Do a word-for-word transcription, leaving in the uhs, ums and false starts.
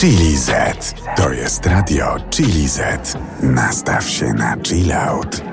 Chili Z. To jest radio Chili Z. Nastaw się na chill out.